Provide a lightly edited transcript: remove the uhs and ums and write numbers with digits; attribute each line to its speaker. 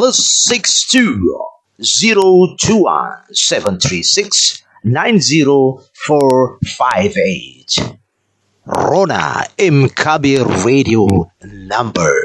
Speaker 1: +62 021 736 90458. Rona M. Kabir Radio number.